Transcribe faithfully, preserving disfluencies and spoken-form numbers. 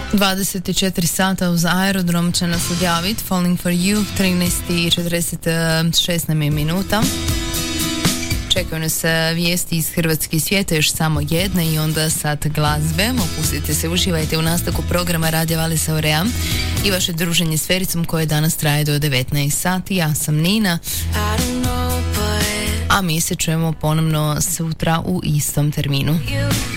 dvadeset četiri sata uz aerodrom će nas odjaviti. Falling for you, trinaest i četrdeset šest nam je minuta. Čekaju nas vijesti iz hrvatskih svijeta, još samo jedne i onda sat glazbe. Opustite se, uživajte u nastavku programa Radio Valisa Aurea i vaše druženje s Fericom koje danas traje do devetnaest sati. Ja sam Nina, a mi se čujemo ponovno sutra u istom terminu.